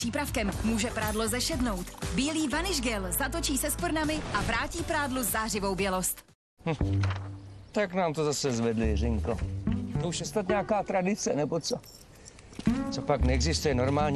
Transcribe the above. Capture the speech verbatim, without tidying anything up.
Přípravkem může prádlo zešednout. Bílý Vanish Gel zatočí se skvrnami a vrátí prádlu zářivou bělost. Hm. Tak nám to zase zvedli, Jiřinko. To už je snad nějaká tradice, nebo co? Co pak neexistuje normální